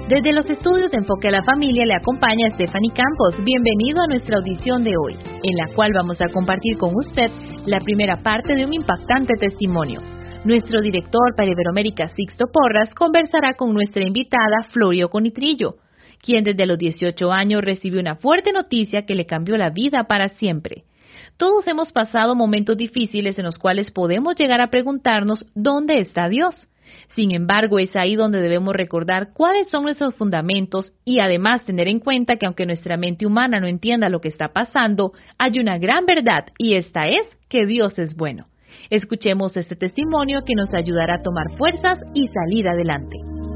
Desde los estudios de Enfoque a la Familia le acompaña Stephanie Campos. Bienvenido a nuestra audición de hoy, en la cual vamos a compartir con usted la primera parte de un impactante testimonio. Nuestro director para Iberoamérica, Sixto Porras, conversará con nuestra invitada, Florio Conitrillo, quien desde los 18 años recibió una fuerte noticia que le cambió la vida para siempre. Todos hemos pasado momentos difíciles en los cuales podemos llegar a preguntarnos ¿dónde está Dios? Sin embargo, es ahí donde debemos recordar cuáles son nuestros fundamentos y además tener en cuenta que aunque nuestra mente humana no entienda lo que está pasando, hay una gran verdad y esta es que Dios es bueno. Escuchemos este testimonio que nos ayudará a tomar fuerzas y salir adelante.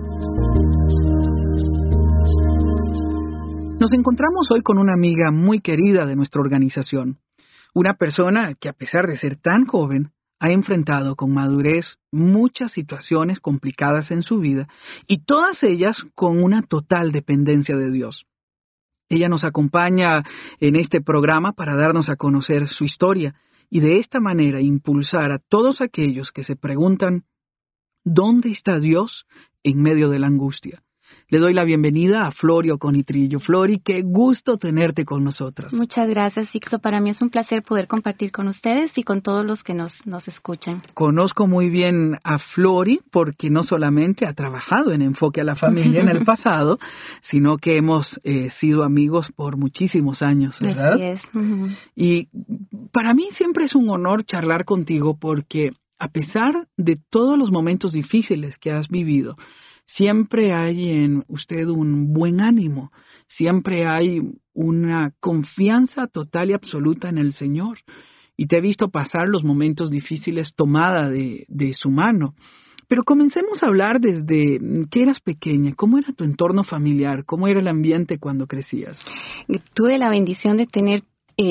Nos encontramos hoy con una amiga muy querida de nuestra organización, una persona que a pesar de ser tan joven, ha enfrentado con madurez muchas situaciones complicadas en su vida y todas ellas con una total dependencia de Dios. Ella nos acompaña en este programa para darnos a conocer su historia y de esta manera impulsar a todos aquellos que se preguntan ¿dónde está Dios en medio de la angustia? Le doy la bienvenida a Florio Conitrillo. Flori, qué gusto tenerte con nosotros. Muchas gracias, Sixto. Para mí es un placer poder compartir con ustedes y con todos los que nos escuchan. Conozco muy bien a Flori porque no solamente ha trabajado en Enfoque a la Familia en el pasado, sino que hemos sido amigos por muchísimos años, ¿verdad? Así es. Uh-huh. Y para mí siempre es un honor charlar contigo porque a pesar de todos los momentos difíciles que has vivido, siempre hay en usted un buen ánimo, siempre hay una confianza total y absoluta en el Señor. Y te he visto pasar los momentos difíciles tomada de su mano. Pero comencemos a hablar desde que eras pequeña. ¿Cómo era tu entorno familiar? ¿Cómo era el ambiente cuando crecías? Tuve la bendición de tener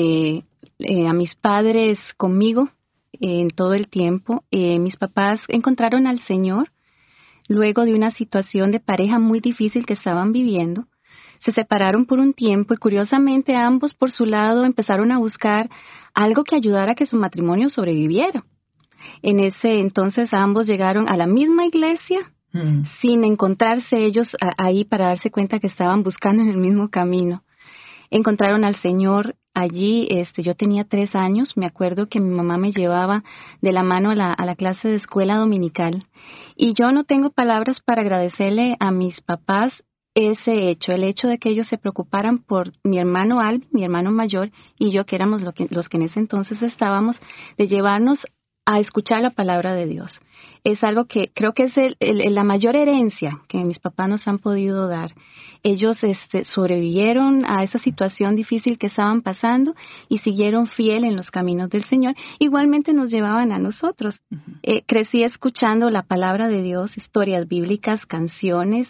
a mis padres conmigo en todo el tiempo. Mis papás encontraron al Señor luego de una situación de pareja muy difícil que estaban viviendo. Se separaron por un tiempo y curiosamente ambos por su lado empezaron a buscar algo que ayudara a que su matrimonio sobreviviera. En ese entonces ambos llegaron a la misma iglesia sin encontrarse ellos ahí para darse cuenta que estaban buscando en el mismo camino. Encontraron al Señor allí. Yo tenía 3 años. Me acuerdo que mi mamá me llevaba de la mano a la clase de escuela dominical. Y yo no tengo palabras para agradecerle a mis papás ese hecho, el hecho de que ellos se preocuparan por mi hermano Albi, mi hermano mayor, y yo, que éramos los que en ese entonces estábamos, de llevarnos a escuchar la palabra de Dios. Es algo que creo que es la mayor herencia que mis papás nos han podido dar. Ellos sobrevivieron a esa situación difícil que estaban pasando y siguieron fiel en los caminos del Señor. Igualmente nos llevaban a nosotros. Crecí escuchando la palabra de Dios, historias bíblicas, canciones,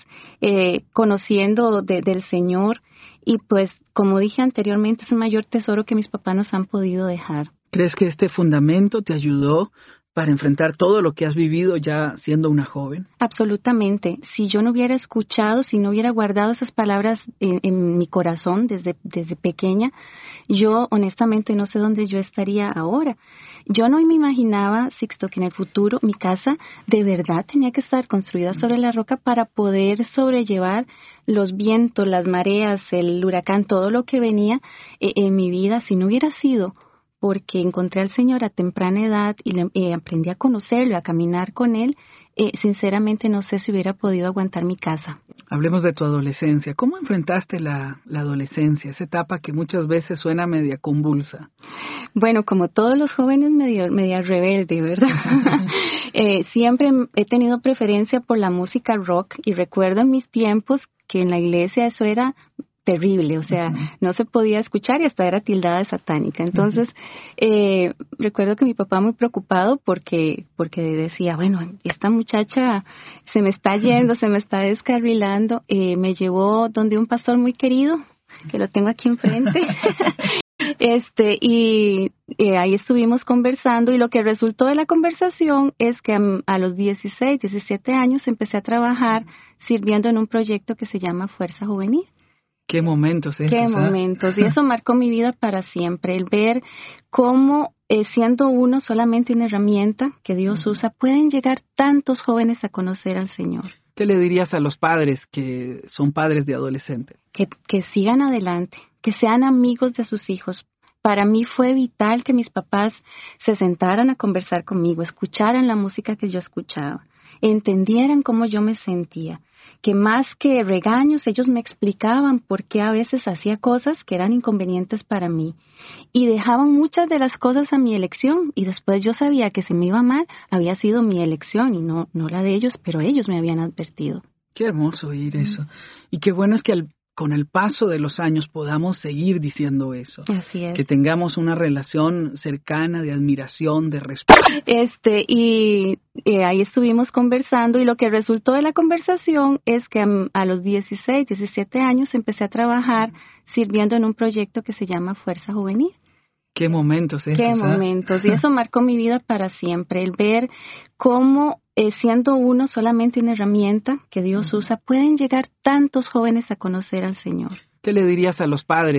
conociendo del Señor. Y pues, como dije anteriormente, es el mayor tesoro que mis papás nos han podido dejar. ¿Crees que este fundamento te ayudó para enfrentar todo lo que has vivido ya siendo una joven? Absolutamente. Si yo no hubiera escuchado, si no hubiera guardado esas palabras en mi corazón desde pequeña, yo honestamente no sé dónde yo estaría ahora. Yo no me imaginaba, Sixto, que en el futuro mi casa de verdad tenía que estar construida sobre la roca para poder sobrellevar los vientos, las mareas, el huracán, todo lo que venía en mi vida. Si no hubiera sido porque encontré al Señor a temprana edad y aprendí a conocerlo, a caminar con Él, sinceramente no sé si hubiera podido aguantar mi casa. Hablemos de tu adolescencia. ¿Cómo enfrentaste la adolescencia, esa etapa que muchas veces suena media convulsa? Bueno, como todos los jóvenes, media rebelde, ¿verdad? Siempre he tenido preferencia por la música rock y recuerdo en mis tiempos que en la iglesia eso era terrible, o sea, no se podía escuchar y hasta era tildada de satánica. Entonces, recuerdo que mi papá muy preocupado porque decía, bueno, esta muchacha se me está yendo, se me está descarrilando. Me llevó donde un pastor muy querido, que lo tengo aquí enfrente, y ahí estuvimos conversando y lo que resultó de la conversación es que a los 16, 17 años empecé a trabajar sirviendo en un proyecto que se llama Fuerza Juvenil. Qué momentos, Qué momentos. Y eso marcó mi vida para siempre. El ver cómo, siendo uno solamente una herramienta que Dios usa, pueden llegar tantos jóvenes a conocer al Señor. ¿Qué le dirías a los padres que son padres de adolescentes? Que sigan adelante, que sean amigos de sus hijos. Para mí fue vital que mis papás se sentaran a conversar conmigo, escucharan la música que yo escuchaba, entendieran cómo yo me sentía, que más que regaños ellos me explicaban por qué a veces hacía cosas que eran inconvenientes para mí y dejaban muchas de las cosas a mi elección y después yo sabía que si me iba mal había sido mi elección y no la de ellos, pero ellos me habían advertido. Qué hermoso oír eso. Y qué bueno es que con el paso de los años podamos seguir diciendo eso. Así es. Que tengamos una relación cercana de admiración, de respeto. Y ahí estuvimos conversando y lo que resultó de la conversación es que a los 16, 17 años empecé a trabajar sirviendo en un proyecto que se llama Fuerza Juvenil. Qué momentos esos. Qué momentos. Y eso marcó mi vida para siempre. El ver cómo, siendo uno solamente una herramienta que Dios usa, pueden llegar tantos jóvenes a conocer al Señor. ¿Qué le dirías a los padres